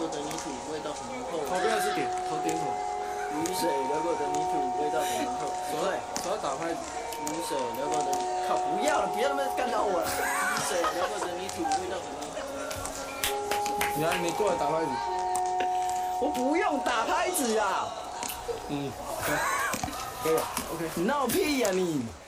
过的泥土味道很浓厚。 旁边是点，头点什么？ 雨水流过的泥土味道很浓厚。 手要打拍子。 雨水流过的，靠，不要了，不要他妈干扰我了。雨水流过的泥土味道很浓厚。 你过来打拍子。 我不用打拍子呀。 可以了 ，OK。 你闹屁呀你！